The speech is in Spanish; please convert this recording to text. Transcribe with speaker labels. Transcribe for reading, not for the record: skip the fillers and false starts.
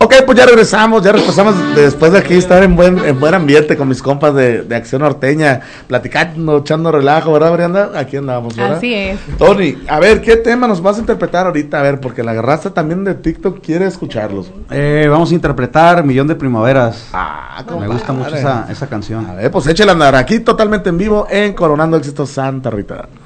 Speaker 1: Ok, pues ya regresamos después de aquí estar en buen ambiente con mis compas de Acción Norteña, platicando, echando relajo, ¿verdad, Brianda? Aquí andamos, ¿verdad?
Speaker 2: Así es.
Speaker 1: Tony, a ver, ¿qué tema nos vas a interpretar ahorita? A ver, porque la raza también de TikTok quiere escucharlos.
Speaker 3: Vamos a interpretar Millón de Primaveras.
Speaker 1: Compadre.
Speaker 3: Me gusta mucho esa canción.
Speaker 1: A ver, pues échela a andar aquí totalmente en vivo en Coronando Éxitos Santa Rita.